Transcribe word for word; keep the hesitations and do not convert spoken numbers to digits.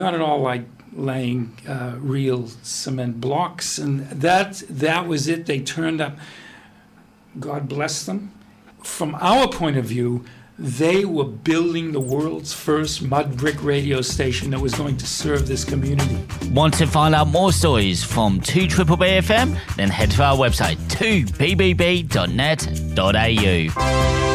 Not at all like laying uh, real cement blocks, and that that was it. They turned up. God bless them. From our point of view, they were building the world's first mud brick radio station that was going to serve this community. Want to find out more stories from two B B B F M? Then head to our website two b b b dot net dot a u.